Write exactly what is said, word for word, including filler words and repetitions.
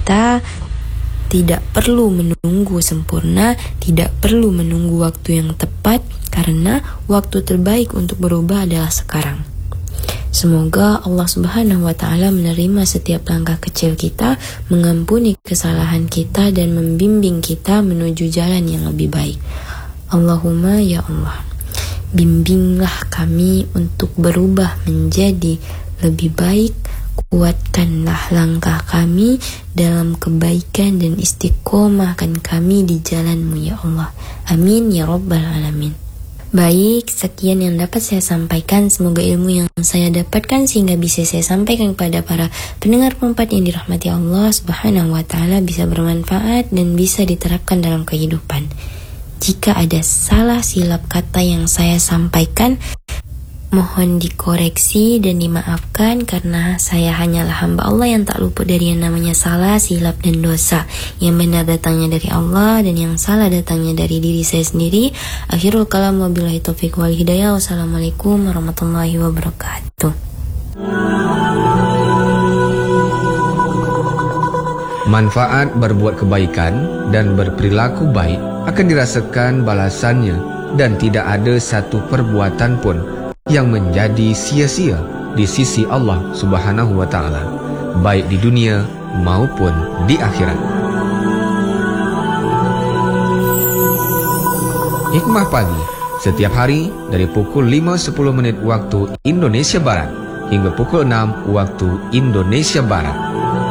kita tidak perlu menunggu sempurna, tidak perlu menunggu waktu yang tepat, karena waktu terbaik untuk berubah adalah sekarang. Semoga Allah Subhanahu wa Ta'ala menerima setiap langkah kecil kita, mengampuni kesalahan kita, dan membimbing kita menuju jalan yang lebih baik. Allahumma ya Allah, bimbinglah kami untuk berubah menjadi lebih baik. Kuatkanlah langkah kami dalam kebaikan dan istiqomahkan kami di jalan-Mu ya Allah. Amin ya Rabbal Alamin. Baik, sekian yang dapat saya sampaikan. Semoga ilmu yang saya dapatkan sehingga bisa saya sampaikan kepada para pendengar Pompat yang dirahmati Allah Subhanahu wa Ta'ala bisa bermanfaat dan bisa diterapkan dalam kehidupan. Jika ada salah silap kata yang saya sampaikan, mohon dikoreksi dan dimaafkan, karena saya hanyalah hamba Allah yang tak luput dari yang namanya salah, silap, dan dosa. Yang benar datangnya dari Allah dan yang salah datangnya dari diri saya sendiri. Akhirul kalam, wabillahi taufiq wal hidayah. Wassalamualaikum warahmatullahi wabarakatuh. Manfaat berbuat kebaikan dan berperilaku baik akan dirasakan balasannya, dan tidak ada satu perbuatan pun yang menjadi sia-sia di sisi Allah Subhanahu wa Ta'ala, baik di dunia maupun di akhirat. Hikmah Pagi setiap hari dari pukul lima sepuluh menit waktu Indonesia Barat hingga pukul enam waktu Indonesia Barat.